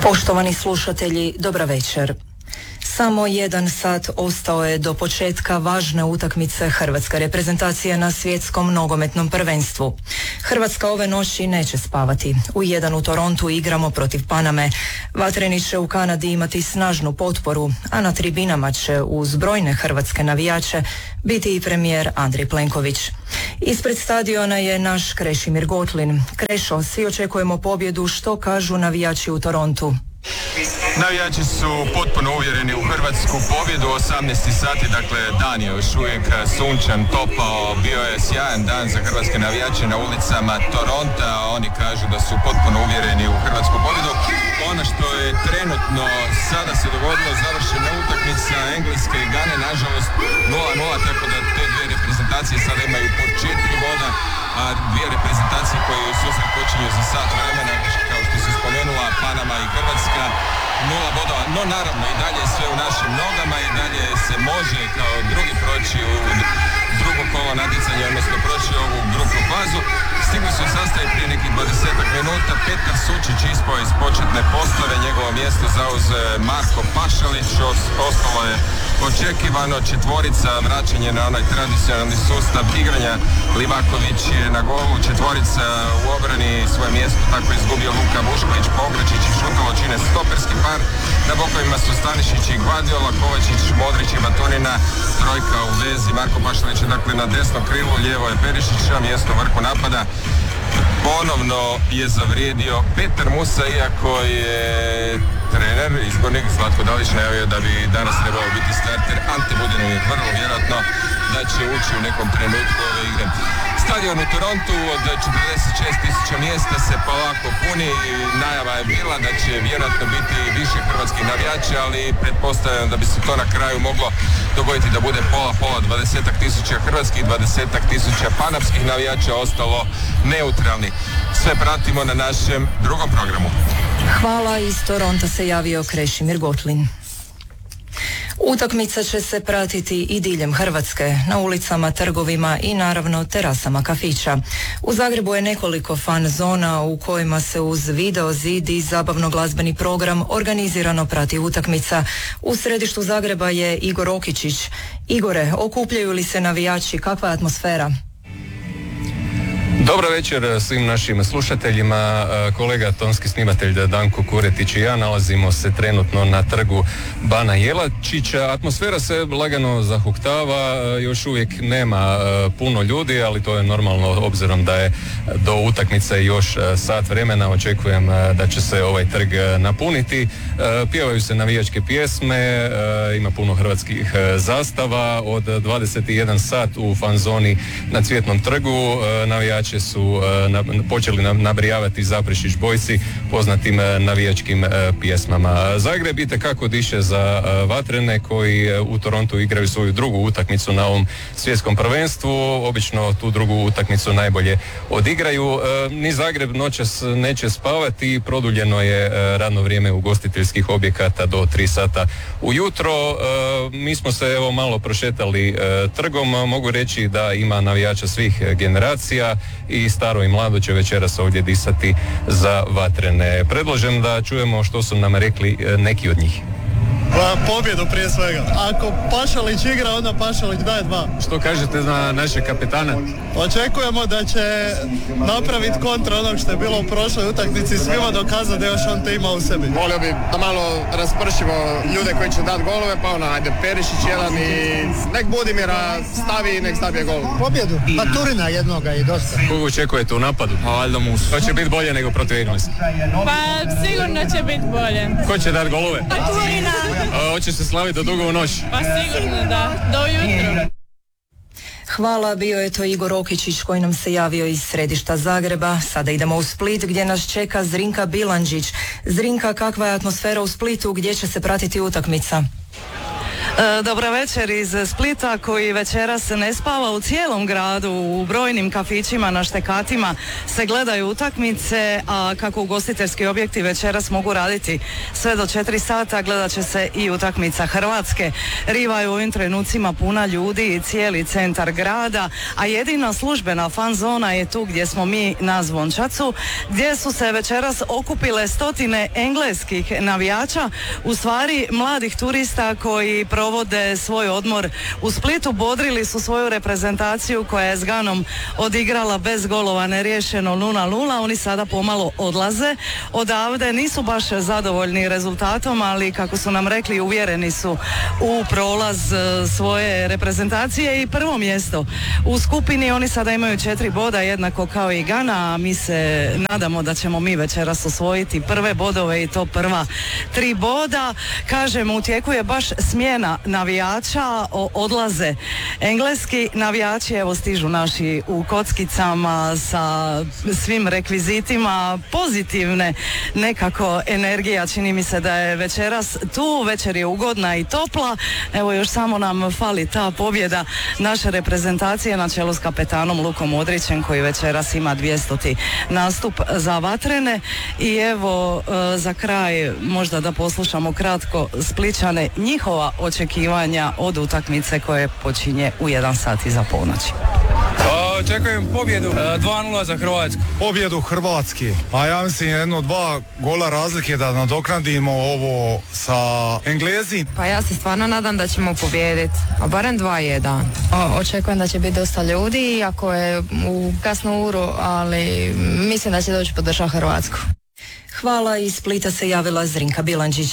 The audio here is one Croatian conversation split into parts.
Poštovani slušatelji, dobra večer. Samo 1 sat ostao je do početka važne utakmice hrvatske reprezentacije na svjetskom nogometnom prvenstvu. Hrvatska ove noći neće spavati. U 1 u Torontu igramo protiv Paname. Vatreni će u Kanadi imati snažnu potporu, a na tribinama će uz brojne hrvatske navijače biti i premijer Andrej Plenković. Ispred stadiona je naš Krešimir Gotlin. Krešo, svi očekujemo pobjedu, što kažu navijači u Torontu? Navijači su potpuno uvjereni u hrvatsku pobjedu. 18 sati, dakle dan je još uvijek sunčan, topao, bio je sjajan dan za hrvatske navijače na ulicama Toronta. Oni kažu da su potpuno uvjereni u hrvatsku pobjedu. Ono što je trenutno sada se dogodilo, završena utakmica Engleske i Gane, nažalost 0-0, tako da te dvije reprezentacije sada imaju po 4 boda, a dvije reprezentacije koje u susret počinju za sat vremena, kao što se spomenula, Panama i Hrvatska, 0 bodova, no naravno i dalje je sve u našim nogama i dalje se može kao drugi proći u drugo kolo natjecanja, odnosno proći ovu grupnu fazu. Stigli su sastavi prije nekih 20 minuta, Petar Sučić ispao iz početne postave, njegovo mjesto zauze Marko Pašalić, ostalo je očekivano četvorica, vraćanje na onaj tradicionalni sustav igranja. Livaković je na golu, četvorica u obrani, svoje mjesto tako izgubio Luka Vušković, Pogračić i Šutalo čine stoperski par. Na bokovima su Stanišić i Gvardiola, Kovačić, Modrić i Baturina, trojka u vezi, Marko Pašalić je dakle na desnom krilu, lijevo je Perišić, na mjesto vrhu napada. Ponovno je zavrijedio Petar Musa, iako je trener, izbornik Zlatko Dalić najavio da bi danas trebao biti starter. Ante Budin je vrlo vjerojatno da će ući u nekom trenutku ove igre. Stadion u Torontu od 46.000 mjesta se polako puni. Najava je bila da će vjerojatno biti više hrvatskih navijača, ali pretpostavljam da bi se to na kraju moglo dogoditi da bude pola, 20.000 hrvatskih, 20.000 panamskih navijača ostalo neutralni. Sve pratimo na našem drugom programu. Hvala, iz Toronta se javio Krešimir Gotlin. Utakmica će se pratiti i diljem Hrvatske, na ulicama, trgovima i naravno terasama kafića. U Zagrebu je nekoliko fan zona u kojima se uz video zid i zabavno glazbeni program organizirano prati utakmica. U središtu Zagreba je Igor Okičić. Igore, okupljaju li se navijači, kakva je atmosfera? Dobro večer svim našim slušateljima. Kolega tonski snimatelj Danko Kuretić i ja nalazimo se trenutno na trgu Bana Jelačića. Atmosfera se lagano zahuktava, još uvijek nema puno ljudi, ali to je normalno obzirom da je do utakmice još sat vremena. Očekujem da će se ovaj trg napuniti. Pjevaju se navijačke pjesme, ima puno hrvatskih zastava. Od 21 sat u fanzoni na Cvjetnom trgu navijači su počeli nabrijavati Zaprešić Bojsi poznatim navijačkim pjesmama. Zagreb itekako diše za Vatrene koji u Torontu igraju svoju drugu utakmicu na ovom svjetskom prvenstvu. Obično tu drugu utakmicu najbolje odigraju. Ni Zagreb noćas neće spavati, produljeno je radno vrijeme ugostiteljskih objekata do 3 sata ujutro. Mi smo se evo malo prošetali trgom, mogu reći da ima navijača svih generacija i staro i mlado će večeras ovdje disati za Vatrene. Predlažem da čujemo što su nam rekli neki od njih. Pobjedu prije svega. Ako Pašalić igra, onda Pašalić daje 2. Što kažete za našeg kapetana? Očekujemo da će napraviti kontra onog što je bilo u prošloj utakmici i svima dokazati da još on to ima u sebi. Volio bi da malo raspršimo ljude koji će dati golove, pa ajde Perišić jedan i nek Budimira stavi i nek stabije gol. Pobjedu, Baturina jednoga i dosta. Koga očekujete u napadu? Pa valjda Musa. To će biti bolje nego protiv Englesa. Pa sigurno će biti bolje. Ko će dati golove? Baturina. Hoće se slaviti do dugo u noć? Pa sigurno da, do ujutro. Hvala, bio je to Igor Okičić koji nam se javio iz središta Zagreba. Sada idemo u Split gdje nas čeka Zrinka Bilandžić. Zrinka, kakva je atmosfera u Splitu, gdje će se pratiti utakmica? Dobra večer iz Splita koji večeras ne spava u cijelom gradu, u brojnim kafićima na štekatima se gledaju utakmice, a kako ugostiteljski objekti večeras mogu raditi sve do 4 sata, gledat će se i utakmica Hrvatske. Riva je u ovim trenucima puna ljudi i cijeli centar grada, a jedina službena fan zona je tu gdje smo mi na Zvončacu, gdje su se večeras okupile stotine engleskih navijača, u stvari mladih turista koji provode svoj odmor u Splitu. Bodrili su svoju reprezentaciju koja je s Ganom odigrala bez golova, neriješeno 0-0. Oni sada pomalo odlaze odavde, nisu baš zadovoljni rezultatom, ali kako su nam rekli, uvjereni su u prolaz svoje reprezentacije i prvo mjesto u skupini. Oni sada imaju 4 boda, jednako kao i Gana, a mi se nadamo da ćemo mi večeras osvojiti prve bodove i to prva 3 boda. Kažem, u tijeku je baš smjena navijača, odlaze engleski navijači, evo stižu naši u kockicama sa svim rekvizitima, pozitivne nekako energija, čini mi se da je večeras tu, večer je ugodna i topla, evo još samo nam fali ta pobjeda naše reprezentacije na čelu s kapetanom Lukom Modrićem koji večeras ima 200. nastup za Vatrene. I evo za kraj možda da poslušamo kratko Splićane, njihova očekivanja od utakmice koje počinje u 1 sat iza ponoći. Očekujem pobjedu 2-0 za Hrvatsku. Pobjedu Hrvatski, a ja mislim 1-2 gola razlike da nadoknadimo ovo sa Englezi. Pa ja se stvarno nadam da ćemo pobijediti, a barem 2-1. Očekujem da će biti dosta ljudi, ako je u kasnu uru, ali mislim da će doći podržati Hrvatsku. Hvala, iz Splita se javila Zrinka Bilandžić.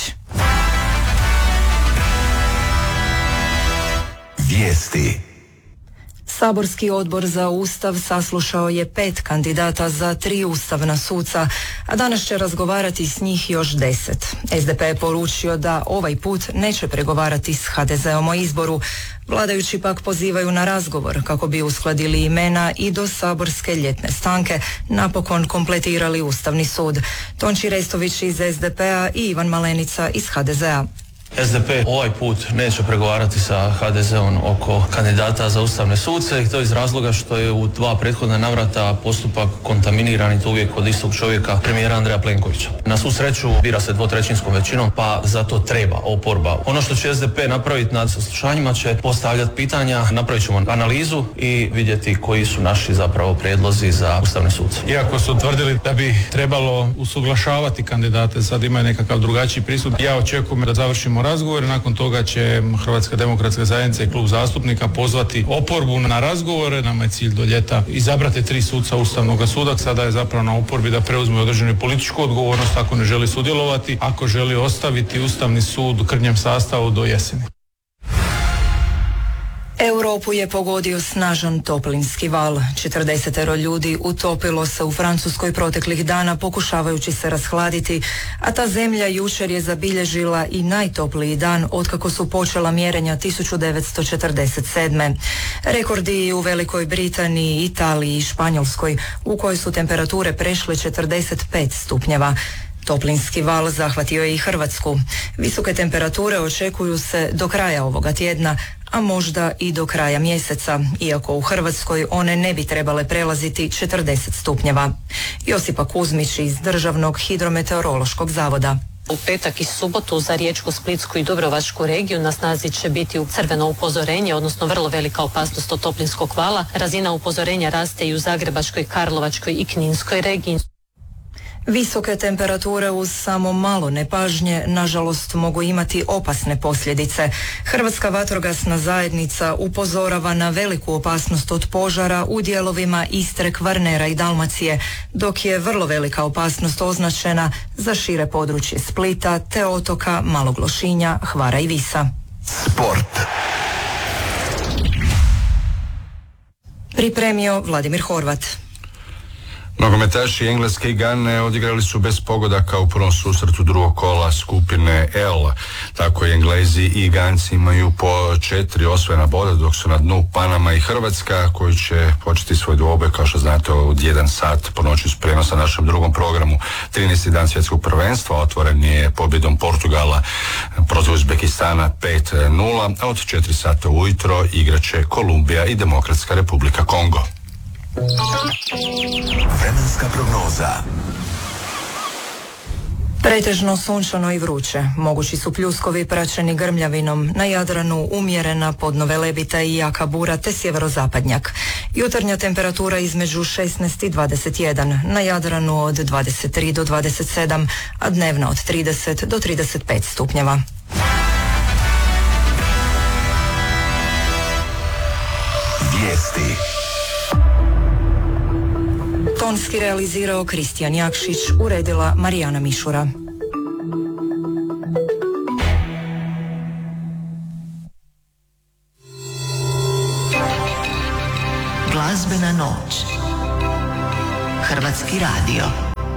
Vijesti. Saborski odbor za Ustav saslušao je 5 kandidata za 3 ustavna suca, a danas će razgovarati s njih još 10. SDP je poručio da ovaj put neće pregovarati s HDZ-om o izboru. Vladajući pak pozivaju na razgovor kako bi uskladili imena i do saborske ljetne stanke napokon kompletirali Ustavni sud. Tonči Restović iz SDP-a i Ivan Malenica iz HDZ-a. SDP ovaj put neće pregovarati sa HDZ-om oko kandidata za ustavne suce i to iz razloga što je u 2 prethodna navrata postupak kontaminiran i to uvijek od istog čovjeka, premijera Andreja Plenkovića. Na svu sreću bira se 2/3 većinom, pa zato treba oporba. Ono što će SDP napraviti na saslušanjima će postavljati pitanja, napravit ćemo analizu i vidjeti koji su naši zapravo prijedlozi za ustavne suce. Iako su tvrdili da bi trebalo usuglašavati kandidate, sad imaju nekakav drugačiji pristup. Ja očekujem da završimo razgovor, nakon toga će Hrvatska demokratska zajednica i klub zastupnika pozvati oporbu na razgovore. Nama je cilj do ljeta izabrati 3 suca Ustavnog suda. Sada je zapravo na oporbi da preuzme određenu političku odgovornost ako ne želi sudjelovati, ako želi ostaviti Ustavni sud u krnjem sastavu do jeseni. Europu je pogodio snažan toplinski val. 40 ljudi utopilo se u Francuskoj proteklih dana pokušavajući se rashladiti, a ta zemlja jučer je zabilježila i najtopliji dan otkako su počela mjerenja 1947. Rekordi u Velikoj Britaniji, Italiji i Španjolskoj, u kojoj su temperature prešle 45 stupnjeva. Toplinski val zahvatio je i Hrvatsku. Visoke temperature očekuju se do kraja ovoga tjedna, a možda i do kraja mjeseca, iako u Hrvatskoj one ne bi trebale prelaziti 40 stupnjeva. Josipa Kuzmić iz Državnog hidrometeorološkog zavoda. U petak i subotu za Riječku, Splitsku i Dubrovačku regiju na snazi će biti crveno upozorenje, odnosno vrlo velika opasnost od toplinskog vala. Razina upozorenja raste i u Zagrebačkoj, Karlovačkoj i Kninskoj regiji. Visoke temperature uz samo malo nepažnje nažalost mogu imati opasne posljedice. Hrvatska vatrogasna zajednica upozorava na veliku opasnost od požara u dijelovima Istre, Kvarnera i Dalmacije, dok je vrlo velika opasnost označena za šire područje Splita te otoka Malog Lošinja, Hvara i Visa. Sport. Pripremio Vladimir Horvat. Nogometaši Engleske i Gane odigrali su bez pogodaka u prvom susretu drugog kola skupine L. Tako i Englezi i Ganci imaju po 4 osvojena boda, dok su na dnu Panama i Hrvatska, koji će početi svoj dvoboj, kao što znate, od 1 sat po noći s prijenosa na našem drugom programu. 13 14. dan svjetskog prvenstva otvoren je pobjedom Portugala protiv Uzbekistana 5-0, a od 4 sata ujutro igraće Kolumbija i Demokratska Republika Kongo. Vremenska prognoza. Pretežno sunčano i vruće. Mogući su pljuskovi praćeni grmljavinom, na Jadranu umjerena podno Velebita i jaka bura te sjeverozapadnjak. Jutarnja temperatura između 16 i 21, na Jadranu od 23 do 27, a dnevna od 30 do 35 stupnjeva. Vijesti. Tonski realizirao Kristijan Jakšić, uredila Marijana Mišura. Glazbena noć. Hrvatski radio.